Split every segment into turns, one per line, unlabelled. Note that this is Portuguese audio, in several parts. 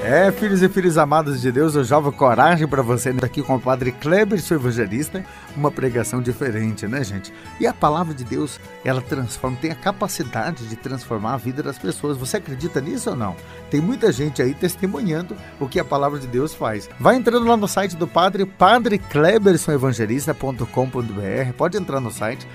Filhos e filhas amados de Deus, eu jogo coragem para você aqui com o Padre Kleber, seu evangelista, uma pregação diferente, né, gente? E a palavra de Deus, ela transforma, tem a capacidade de transformar a vida das pessoas. Você acredita nisso ou não? Tem muita gente aí testemunhando o que a palavra de Deus faz. Vai entrando lá no site do Padre, padreclebersonEvangelista.com.br. Pode entrar no site,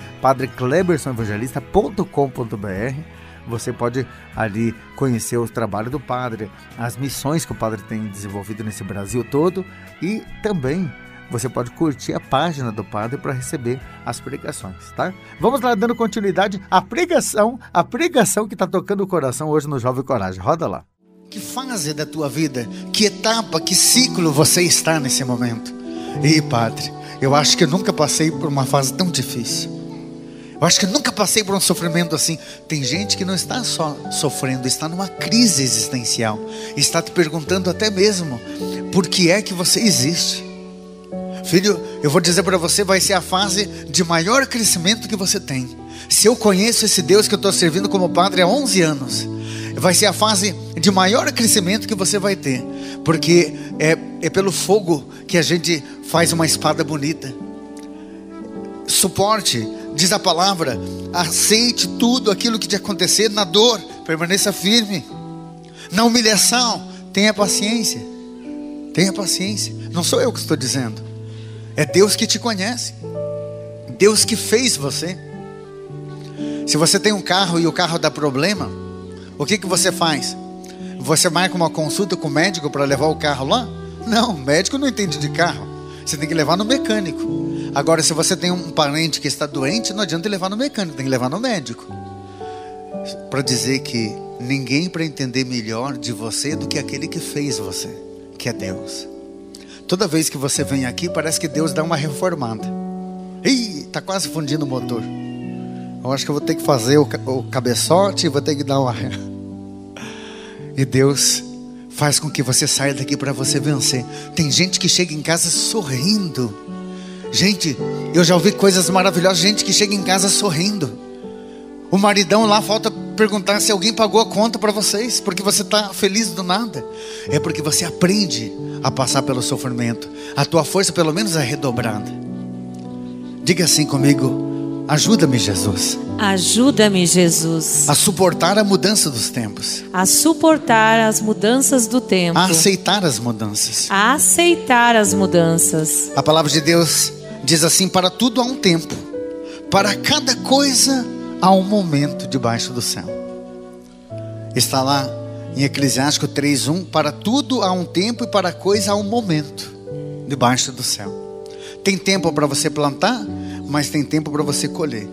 padreclebersonEvangelista.com.br. Você pode ali conhecer o trabalho do Padre, as missões que o Padre tem desenvolvido nesse Brasil todo, e também você pode curtir a página do Padre para receber as pregações, tá? Vamos lá, dando continuidade à pregação que está tocando o coração hoje no Jovem Coragem. Roda lá. Que fase da tua vida, que etapa, que ciclo você está nesse momento? E Padre, eu acho que eu nunca passei por uma fase tão difícil. Eu acho que nunca passei por um sofrimento assim. Tem gente que não está só sofrendo, está numa crise existencial. Está te perguntando até mesmo, por que é que você existe? Filho, eu vou dizer para você, vai ser a fase de maior crescimento que você tem. Se eu conheço esse Deus que eu estou servindo como padre há 11 anos, vai ser a fase de maior crescimento que você vai ter. Porque é pelo fogo que a gente faz uma espada bonita. Suporte. Diz a palavra, aceite tudo aquilo que te acontecer na dor, permaneça firme. Na humilhação, tenha paciência. Tenha paciência. Não sou eu que estou dizendo. É Deus que te conhece. Deus que fez você. Se você tem um carro e o carro dá problema, o que você faz? Você marca uma consulta com o médico para levar o carro lá? Não, o médico não entende de carro. Você tem que levar no mecânico. Agora, se você tem um parente que está doente, não adianta levar no mecânico, tem que levar no médico. Para dizer que ninguém para entender melhor de você do que aquele que fez você, que é Deus. Toda vez que você vem aqui, parece que Deus dá uma reformada. Ih, está quase fundindo o motor. Eu acho que eu vou ter que fazer o cabeçote, vou ter que dar uma... E Deus faz com que você saia daqui para você vencer. Tem gente que chega em casa sorrindo. Gente, eu já ouvi coisas maravilhosas. Gente que chega em casa sorrindo. O maridão lá falta perguntar se alguém pagou a conta para vocês, porque você está feliz do nada. É porque você aprende a passar pelo sofrimento. A tua força pelo menos é redobrada. Diga assim comigo: ajuda-me, Jesus.
Ajuda-me, Jesus.
A suportar a mudança dos tempos.
A suportar as mudanças do tempo.
A aceitar as mudanças.
A aceitar as mudanças.
A palavra de Deus diz assim: para tudo há um tempo, para cada coisa há um momento debaixo do céu. Está lá em Eclesiástico 3:1. Para tudo há um tempo e para coisa há um momento debaixo do céu. Tem tempo para você plantar, mas tem tempo para você colher,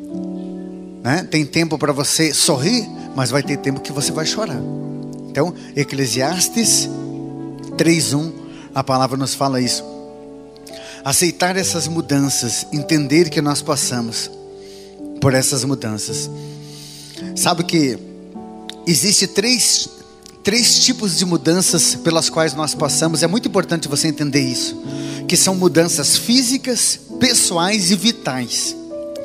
né? Tem tempo para você sorrir, mas vai ter tempo que você vai chorar. Então, Eclesiastes 3:1, a palavra nos fala isso. Aceitar essas mudanças, entender que nós passamos por essas mudanças. Sabe que existe três tipos de mudanças pelas quais nós passamos. É muito importante você entender isso, que são mudanças físicas, pessoais e vitais.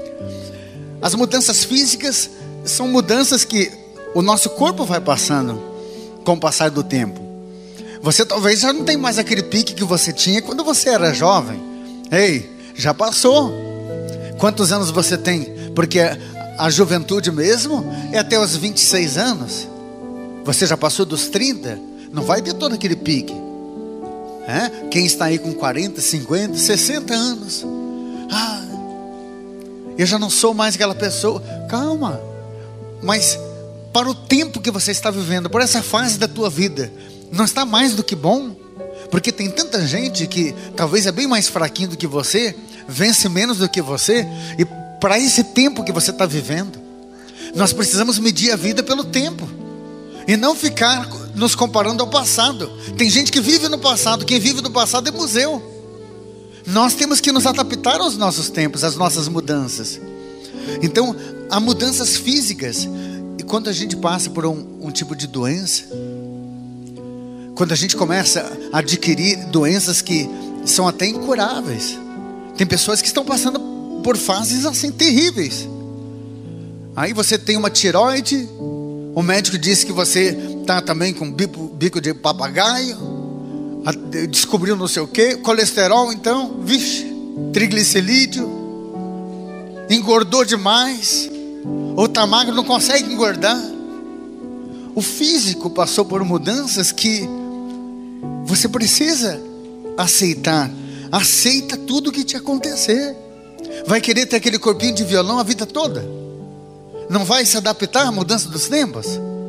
As mudanças físicas são mudanças que o nosso corpo vai passando com o passar do tempo. Você talvez já não tem mais aquele pique que você tinha quando você era jovem. Ei, já passou. Quantos anos você tem? Porque a juventude mesmo é até os 26 anos. Você já passou dos 30? Não vai ter todo aquele pique. Quem está aí com 40, 50, 60 anos? Eu já não sou mais aquela pessoa. Calma. Mas para o tempo que você está vivendo, por essa fase da tua vida, não está mais do que bom? Porque tem tanta gente que talvez é bem mais fraquinho do que você, vence menos do que você. E para esse tempo que você está vivendo, nós precisamos medir a vida pelo tempo e não ficar nos comparando ao passado. Tem gente que vive no passado. Quem vive no passado é museu. Nós temos que nos adaptar aos nossos tempos, às nossas mudanças. Então, há mudanças físicas. E quando a gente passa por um tipo de doença, quando a gente começa a adquirir doenças que são até incuráveis. Tem pessoas que estão passando por fases assim terríveis. Aí você tem uma tireoide, o médico diz que você tá também com bico de papagaio, descobriu não sei o que, colesterol então, vixe, triglicerídeo, engordou demais, ou está magro, não consegue engordar. O físico passou por mudanças que você precisa aceitar. Aceita tudo que te acontecer. Vai querer ter aquele corpinho de violão a vida toda? Não vai se adaptar à mudança dos tempos?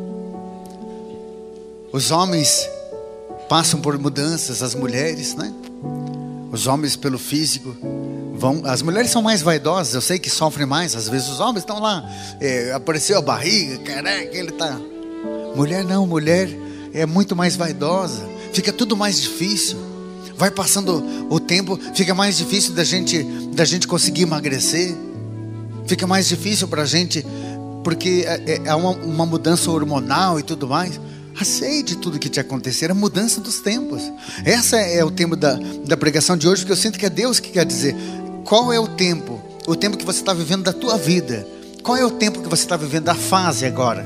Os homens passam por mudanças, as mulheres, né? Os homens pelo físico vão. As mulheres são mais vaidosas, eu sei que sofrem mais. Às vezes os homens estão lá, apareceu a barriga, caraca, ele tá. Mulher não, mulher é muito mais vaidosa. Fica tudo mais difícil. Vai passando o tempo, fica mais difícil da gente conseguir emagrecer. Fica mais difícil para a gente, porque é uma mudança hormonal e tudo mais. Aceite tudo que te acontecer, a mudança dos tempos. Esse é o tema da pregação de hoje, porque eu sinto que é Deus que quer dizer. Qual é o tempo? O tempo que você está vivendo da tua vida. Qual é o tempo que você está vivendo da fase agora?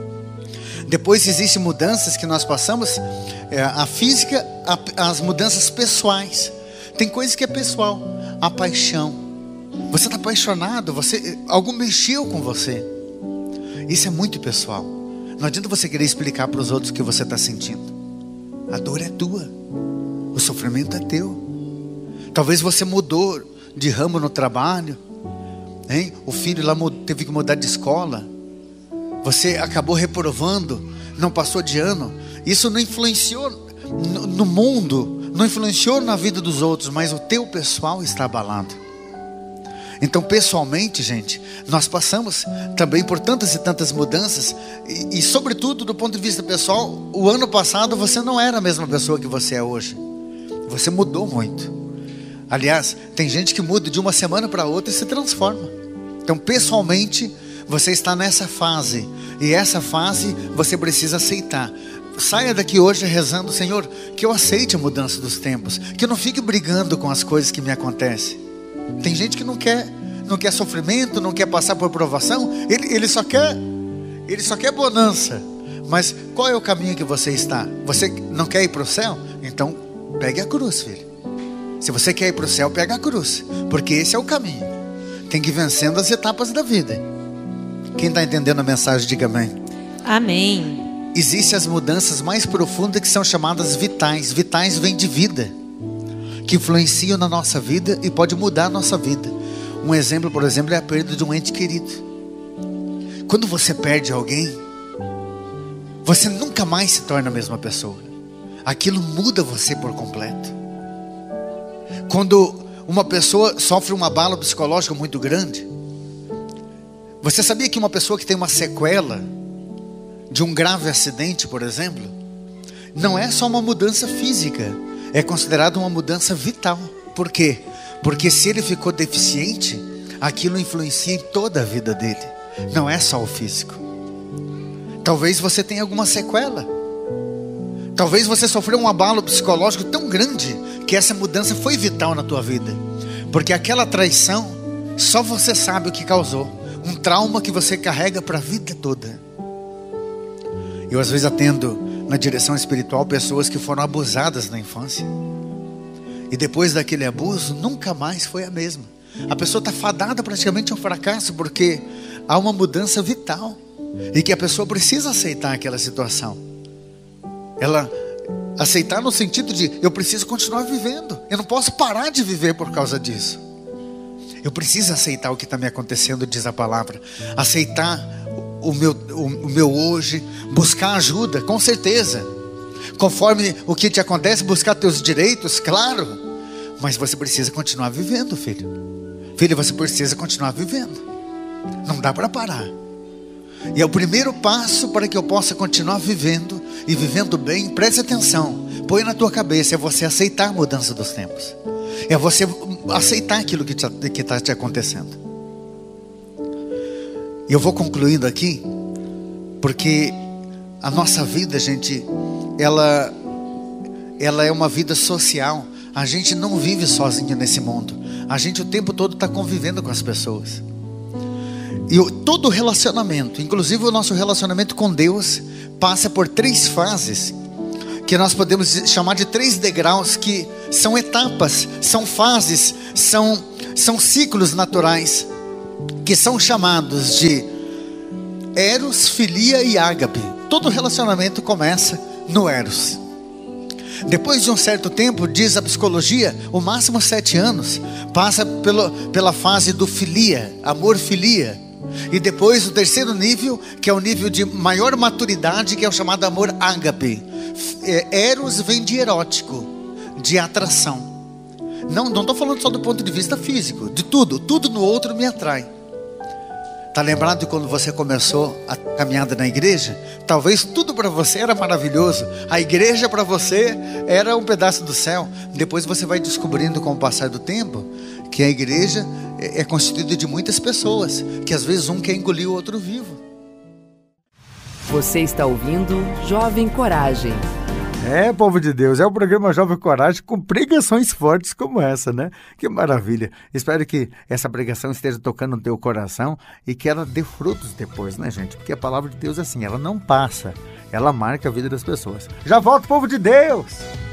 Depois existem mudanças que nós passamos, a física, as mudanças pessoais. Tem coisas que é pessoal, a paixão. Você está apaixonado, algo mexeu com você. Isso é muito pessoal. Não adianta você querer explicar para os outros o que você está sentindo. A dor é tua, o sofrimento é teu. Talvez você mudou de ramo no trabalho, hein? O filho lá teve que mudar de escola. Você acabou reprovando, não passou de ano. Isso não influenciou no mundo, não influenciou na vida dos outros, mas o teu pessoal está abalado. Então pessoalmente, gente, nós passamos também por tantas e tantas mudanças. E sobretudo do ponto de vista pessoal, o ano passado você não era a mesma pessoa que você é hoje. Você mudou muito. Aliás, tem gente que muda de uma semana para outra e se transforma. Então pessoalmente você está nessa fase, e essa fase você precisa aceitar. Saia daqui hoje rezando: Senhor, que eu aceite a mudança dos tempos, que eu não fique brigando com as coisas que me acontecem. Tem gente que não quer sofrimento, não quer passar por provação, ele só quer bonança. Mas qual é o caminho que você está? Você não quer ir para o céu? Então pegue a cruz, filho. Se você quer ir para o céu, pega a cruz, porque esse é o caminho. Tem que ir vencendo as etapas da vida. Quem está entendendo a mensagem, diga amém.
Amém.
Existem as mudanças mais profundas que são chamadas vitais. Vitais vem de vida, que influenciam na nossa vida e pode mudar a nossa vida. Um exemplo, por exemplo, é a perda de um ente querido. Quando você perde alguém, você nunca mais se torna a mesma pessoa. Aquilo muda você por completo. Quando uma pessoa sofre um abalo psicológico muito grande, você sabia que uma pessoa que tem uma sequela de um grave acidente, por exemplo, não é só uma mudança física, é considerada uma mudança vital. Por quê? Porque se ele ficou deficiente, aquilo influencia em toda a vida dele. Não é só o físico. Talvez você tenha alguma sequela. Talvez você sofreu um abalo psicológico tão grande que essa mudança foi vital na tua vida. Porque aquela traição, só você sabe o que causou. Um trauma que você carrega para a vida toda. Eu às vezes atendo na direção espiritual pessoas que foram abusadas na infância. E depois daquele abuso, nunca mais foi a mesma. A pessoa está fadada praticamente ao fracasso, porque há uma mudança vital. E que a pessoa precisa aceitar aquela situação. Ela aceitar no sentido de: eu preciso continuar vivendo. Eu não posso parar de viver por causa disso. Eu preciso aceitar o que está me acontecendo, diz a palavra. Aceitar o meu hoje. Buscar ajuda, com certeza. Conforme o que te acontece, buscar teus direitos, claro. Mas você precisa continuar vivendo, filho. Filho, você precisa continuar vivendo. Não dá para parar. E é o primeiro passo para que eu possa continuar vivendo e vivendo bem. Preste atenção, põe na tua cabeça: é você aceitar a mudança dos tempos. É você aceitar aquilo que está te acontecendo. E eu vou concluindo aqui, porque a nossa vida, gente, ela é uma vida social. A gente não vive sozinho nesse mundo. A gente o tempo todo está convivendo com as pessoas. E todo relacionamento, inclusive o nosso relacionamento com Deus, passa por 3 fases, que nós podemos chamar de 3 degraus, que são etapas, são fases, são ciclos naturais, que são chamados de eros, filia e ágape. Todo relacionamento começa no eros. Depois de um certo tempo, diz a psicologia, o máximo 7 anos, passa pela fase do filia, amor-filia. E depois o terceiro nível, que é o nível de maior maturidade, que é o chamado amor ágape. Eros vem de erótico, de atração. Não estou falando só do ponto de vista físico, de tudo no outro me atrai. Está lembrado de quando você começou a caminhada na igreja? Talvez tudo para você era maravilhoso. A igreja para você era um pedaço do céu. Depois você vai descobrindo com o passar do tempo que a igreja é constituída de muitas pessoas, que às vezes um quer engolir o outro vivo.
Você está ouvindo Jovem Coragem.
Povo de Deus, é o programa Jovem Coragem com pregações fortes como essa, né? Que maravilha. Espero que essa pregação esteja tocando no teu coração e que ela dê frutos depois, né, gente? Porque a palavra de Deus é assim, ela não passa, ela marca a vida das pessoas. Já volto, povo de Deus!